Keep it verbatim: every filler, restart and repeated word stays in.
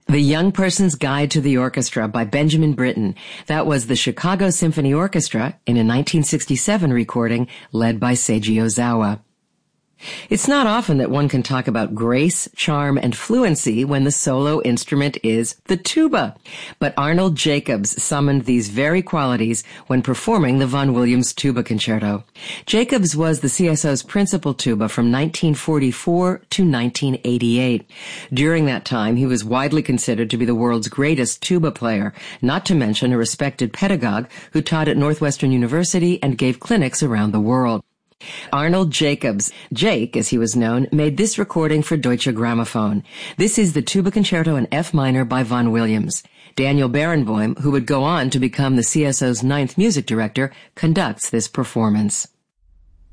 The Young Person's Guide to the Orchestra by Benjamin Britten. That was the Chicago Symphony Orchestra in a nineteen sixty-seven recording led by Seiji Ozawa. It's not often that one can talk about grace, charm, and fluency when the solo instrument is the tuba. But Arnold Jacobs summoned these very qualities when performing the Vaughan Williams Tuba Concerto. Jacobs was the C S O's principal tuba from nineteen forty-four to nineteen eighty-eight. During that time, he was widely considered to be the world's greatest tuba player, not to mention a respected pedagogue who taught at Northwestern University and gave clinics around the world. Arnold Jacobs, Jake as he was known, made this recording for Deutsche Grammophon. This is the Tuba Concerto in F minor by Vaughan Williams. Daniel Barenboim, who would go on to become the C S O's ninth music director, conducts this performance.